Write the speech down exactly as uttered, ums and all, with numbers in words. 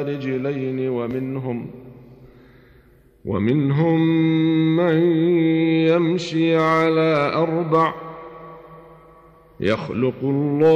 رجلين ومنهم ومنهم من يمشي على أربع يخلق الله